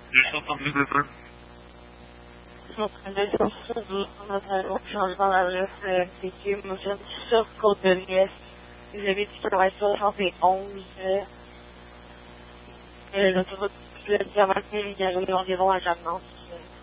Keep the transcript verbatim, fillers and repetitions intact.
Juste entendu de peu. Donc, les sources de notre changement d'adresse euh, c'est que nous sommes sur Côte de l'Ouest. Vous avez dit qu'il y aurait soixante et onze. Euh, euh, l'autoroute le diamant est garé environ à Jeanne-Mance.